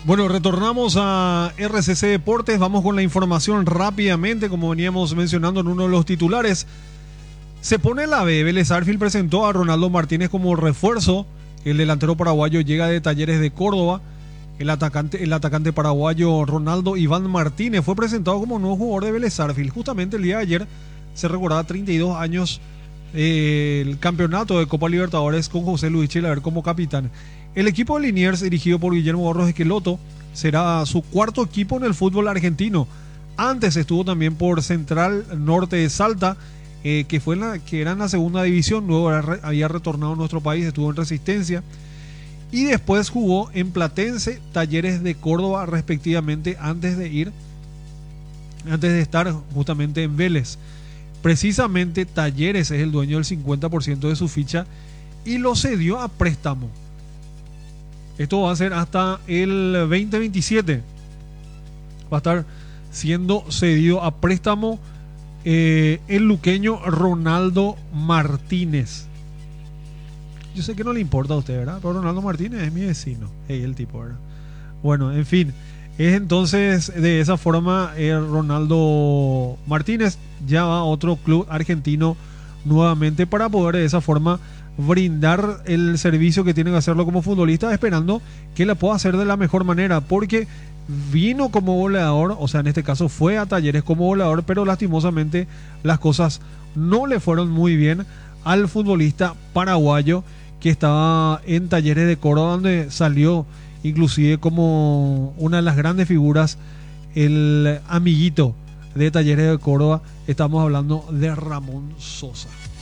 Bueno, retornamos a RCC Deportes. Vamos con la información rápidamente, como veníamos mencionando en uno de los titulares. Se pone la B. Vélez Sarsfield presentó a Ronaldo Martínez como refuerzo. El delantero paraguayo llega de Talleres de Córdoba. El atacante paraguayo Ronaldo Iván Martínez fue presentado como nuevo jugador de Vélez Sarsfield. Justamente el día de ayer se recordaba 32 años el campeonato de Copa Libertadores con José Luis Chilaver como capitán. El equipo de Liniers, dirigido por Guillermo Barros Esqueloto, será su cuarto equipo en el fútbol argentino. Antes estuvo también por Central Norte de Salta, que era en la segunda división. Luego había retornado a nuestro país, estuvo en Resistencia. Y después jugó en Platense, Talleres de Córdoba, respectivamente, antes de estar justamente en Vélez. Precisamente Talleres es el dueño del 50% de su ficha y lo cedió a préstamo. Esto va a ser hasta el 2027. Va a estar siendo cedido a préstamo el luqueño Ronaldo Martínez. Yo sé que no le importa a usted, ¿verdad? Pero Ronaldo Martínez es mi vecino. El tipo, ¿verdad? Bueno, en fin. Es entonces de esa forma Ronaldo Martínez ya va a otro club argentino nuevamente para poder de esa forma brindar el servicio que tiene que hacerlo como futbolista, esperando que la pueda hacer de la mejor manera, porque vino como goleador, o sea, en este caso fue a Talleres como goleador, pero lastimosamente las cosas no le fueron muy bien al futbolista paraguayo que estaba en Talleres de Córdoba, donde salió inclusive como una de las grandes figuras, el amiguito de Talleres de Córdoba. Estamos hablando de Ramón Sosa.